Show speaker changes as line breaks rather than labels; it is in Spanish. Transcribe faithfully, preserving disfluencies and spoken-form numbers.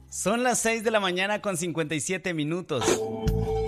Son las seis de la mañana con cincuenta y siete minutos.